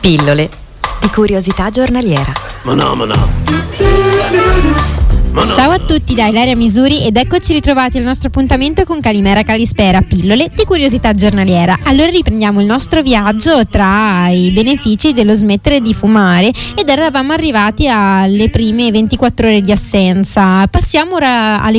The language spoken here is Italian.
Pillole di curiosità giornaliera. Ma no. Ciao a tutti da Ilaria Misuri ed eccoci ritrovati al nostro appuntamento con Calimera Calispera, pillole di curiosità giornaliera. Allora riprendiamo il nostro viaggio tra i benefici dello smettere di fumare ed eravamo arrivati alle prime 24 ore di assenza. Passiamo ora alle